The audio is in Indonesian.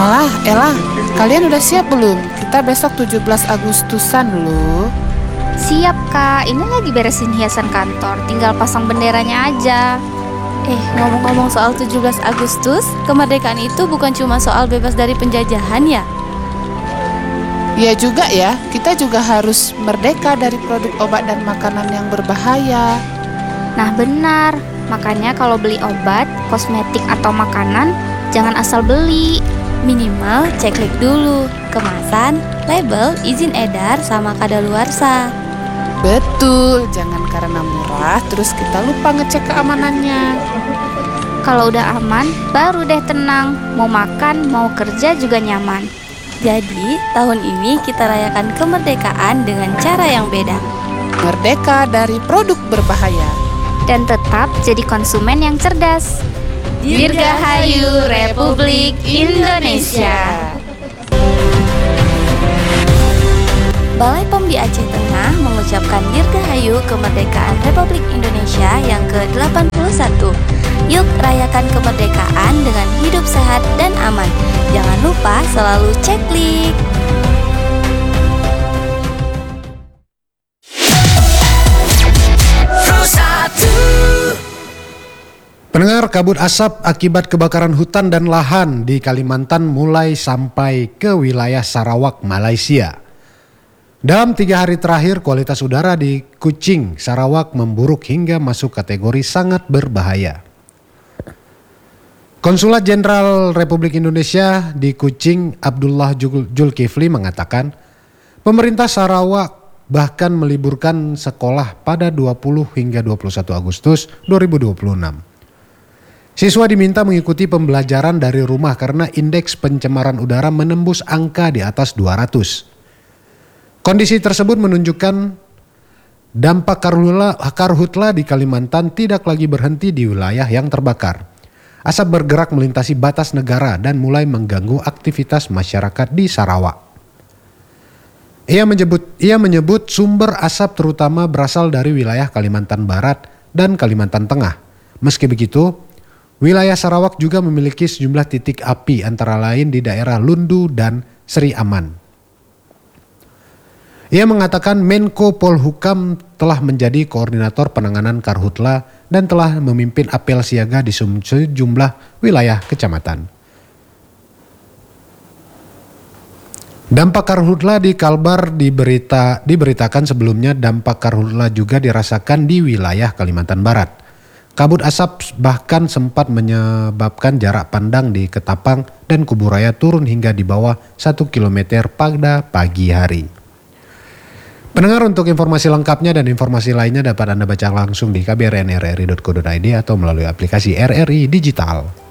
Alah, Ella, kalian udah siap belum? Kita besok 17 Agustusan loh. Siap Kak, ini lagi beresin hiasan kantor, tinggal pasang benderanya aja. Ngomong-ngomong soal 17 Agustus, kemerdekaan itu bukan cuma soal bebas dari penjajahan ya? Ya juga ya, kita juga harus merdeka dari produk obat dan makanan yang berbahaya. Nah benar, makanya kalau beli obat, kosmetik atau makanan, jangan asal beli. Minimal cek dulu kemasan, label, izin edar, sama kadaluarsa. Betul, jangan karena murah terus kita lupa ngecek keamanannya. Kalau udah aman, baru deh tenang. Mau makan, mau kerja juga nyaman. Jadi, tahun ini kita rayakan kemerdekaan dengan cara yang beda. Merdeka dari produk berbahaya. Dan tetap jadi konsumen yang cerdas. Dirgahayu Republik Indonesia. Balai POM di Aceh Tengah mengucapkan Dirgahayu kemerdekaan Republik Indonesia yang ke-81. Yuk rayakan kemerdekaan dengan hidup sehat dan aman. Jangan lupa selalu ceklik. Pendengar, kabut asap akibat kebakaran hutan dan lahan di Kalimantan mulai sampai ke wilayah Sarawak, Malaysia. Dalam 3 hari terakhir, kualitas udara di Kuching, Sarawak memburuk hingga masuk kategori sangat berbahaya. Konsulat Jenderal Republik Indonesia di Kuching, Abdullah Julkifli mengatakan, pemerintah Sarawak bahkan meliburkan sekolah pada 20 hingga 21 Agustus 2026. Siswa diminta mengikuti pembelajaran dari rumah karena indeks pencemaran udara menembus angka di atas 200. Kondisi tersebut menunjukkan dampak karhutla di Kalimantan tidak lagi berhenti di wilayah yang terbakar. Asap bergerak melintasi batas negara dan mulai mengganggu aktivitas masyarakat di Sarawak. Ia menyebut sumber asap terutama berasal dari wilayah Kalimantan Barat dan Kalimantan Tengah. Meski begitu, wilayah Sarawak juga memiliki sejumlah titik api antara lain di daerah Lundu dan Seri Aman. Ia mengatakan Menko Polhukam telah menjadi koordinator penanganan karhutla dan telah memimpin apel siaga di sejumlah wilayah kecamatan. Dampak karhutla di Kalbar diberitakan sebelumnya. Dampak karhutla juga dirasakan di wilayah Kalimantan Barat. Kabut asap bahkan sempat menyebabkan jarak pandang di Ketapang dan Kuburaya turun hingga di bawah 1 km pada pagi hari. Pendengar, untuk informasi lengkapnya dan informasi lainnya dapat Anda baca langsung di kbrnrri.co.id atau melalui aplikasi RRI Digital.